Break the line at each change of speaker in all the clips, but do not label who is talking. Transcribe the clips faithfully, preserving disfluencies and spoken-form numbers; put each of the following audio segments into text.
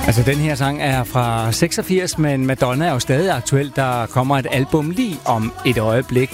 Altså, den her sang er fra seksogfirs, men Madonna er jo stadig aktuel. Der kommer et album lige om et øjeblik.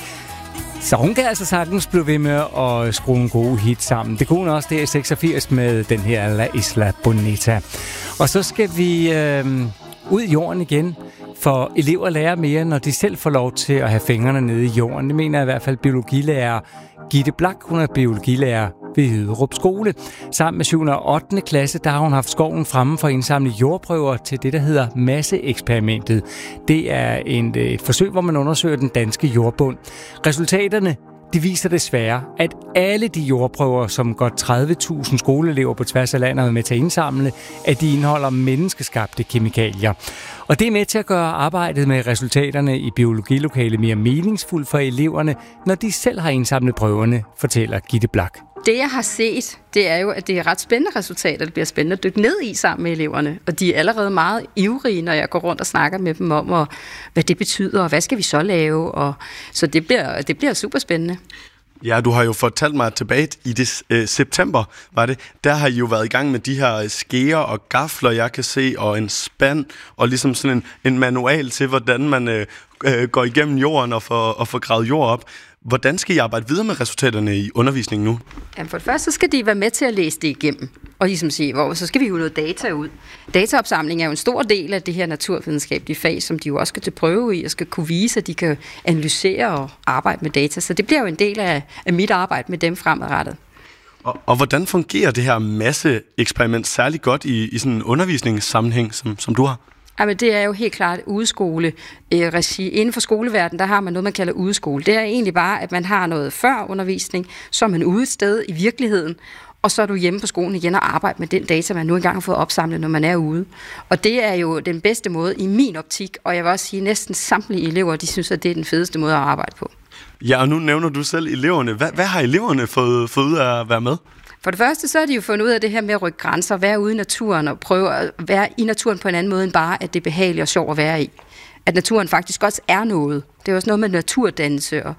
Så hun kan altså sagtens blive ved med at skrue en god hit sammen. Det kunne hun også der i seksogfirs med den her La Isla Bonita. Og så skal vi øh, ud i jorden igen, for elever lærer mere, når de selv får lov til at have fingrene nede i jorden. Det mener i hvert fald biologilærer Gitte Blak. Hun er biologilærer ved Jyderup Skole. Sammen med syvende og ottende klasse, der har hun haft skoven fremme for at indsamle jordprøver til det, der hedder masseeksperimentet. Det er en, et forsøg, hvor man undersøger den danske jordbund. Resultaterne, de viser desværre, at alle de jordprøver, som godt tredive tusind skoleelever på tværs af landet er med til at indsamle, at de indeholder menneskeskabte kemikalier. Og det er med til at gøre arbejdet med resultaterne i biologilokalet mere meningsfuldt for eleverne, når de selv har indsamlet prøverne, fortæller Gitte Blak.
Det, jeg har set, det er jo, at det er ret spændende resultater, det bliver spændende at dykke ned i sammen med eleverne. Og de er allerede meget ivrige, når jeg går rundt og snakker med dem om, og hvad det betyder, og hvad skal vi så lave. Og, så det bliver, det bliver super spændende.
Ja, du har jo fortalt mig tilbage i det, øh, september, var det. Der har I jo været i gang med de her skeer og gafler, jeg kan se, og en spand, og ligesom sådan en, en manual til, hvordan man øh, øh, går igennem jorden og får, og får gravet jord op. Hvordan skal I arbejde videre med resultaterne i undervisningen nu?
Jamen for det første, så skal de være med til at læse det igennem. Og ligesom sige, hvor, så skal vi jo noget data ud. Dataopsamling er jo en stor del af det her naturvidenskabelige fag, som de jo også skal til prøve i, og skal kunne vise, at de kan analysere og arbejde med data. Så det bliver jo en del af, af mit arbejde med dem fremadrettet.
Og, og hvordan fungerer det her masseeksperiment særlig godt i, i sådan en undervisningssammenhæng, som, som du har?
Jamen, det er jo helt klart udskole-regi. Inden for skoleverdenen, der har man noget, man kalder udskole. Det er egentlig bare, at man har noget før undervisning, så er man ude et sted i virkeligheden, og så er du hjemme på skolen igen og arbejder med den data, man nu engang har fået opsamlet, når man er ude. Og det er jo den bedste måde i min optik, og jeg vil også sige, at næsten samtlige elever, de synes, at det er den fedeste måde at arbejde på.
Ja, og nu nævner du selv eleverne. Hvad, hvad har eleverne fået, fået ud af at være med?
For det første, så har de jo fundet ud af det her med at rykke grænser, være ude i naturen og prøve at være i naturen på en anden måde end bare, at det er behageligt og sjovt at være i. At naturen faktisk også er noget. Det er også noget med naturdannelse og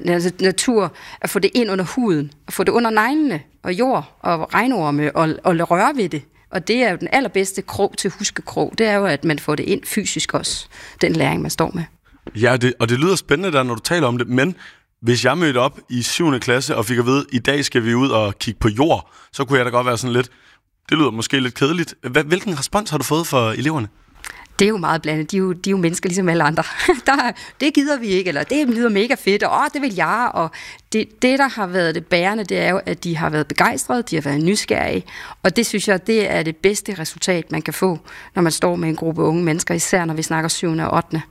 natur, at få det ind under huden, at få det under neglene og jord og regnorme og, og røre ved det. Og det er jo den allerbedste krog til huskekrog. Det er jo, at man får det ind fysisk også, den læring, man står med.
Ja, det, og det lyder spændende der, når du taler om det, men hvis jeg mødte op i syvende klasse og fik at vide, at i dag skal vi ud og kigge på jord, så kunne jeg da godt være sådan lidt, det lyder måske lidt kedeligt. Hvilken respons har du fået fra eleverne?
Det er jo meget blandet. De er jo, de er jo mennesker ligesom alle andre. Der, det gider vi ikke, eller det lyder mega fedt, og åh, det vil jeg. Og det, det, der har været det bærende, det er jo, at de har været begejstrede, de har været nysgerrige, og det synes jeg, det er det bedste resultat, man kan få, når man står med en gruppe unge mennesker, især når vi snakker syvende og ottende.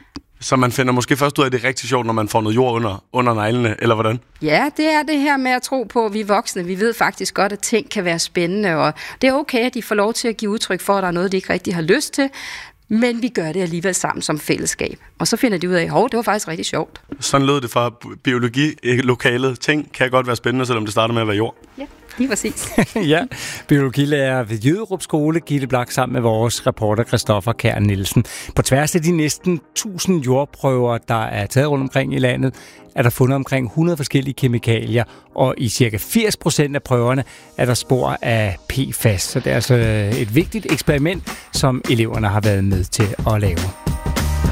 Så man finder måske først ud af, at det er rigtig sjovt, når man får noget jord under, under neglene, eller hvordan?
Ja, det er det her med at tro på, at vi er voksne. Vi ved faktisk godt, at ting kan være spændende, og det er okay, at de får lov til at give udtryk for, at der er noget, de ikke rigtig har lyst til, men vi gør det alligevel sammen som fællesskab. Og så finder de ud af, hov, det var faktisk rigtig sjovt.
Sådan lød det fra biologilokalet. Ting kan godt være spændende, selvom det starter med at være jord.
Ja, lige præcis.
Ja, biologilærer ved Jyderup Skole, Gitte Blak, sammen med vores reporter Christoffer Kjær Nielsen. På tværs af de næsten tusind jordprøver, der er taget rundt omkring i landet, er der fundet omkring hundrede forskellige kemikalier, og i cirka firs procent af prøverne er der spor af P F A S. Så det er altså et vigtigt eksperiment, som eleverne har været med til at lave.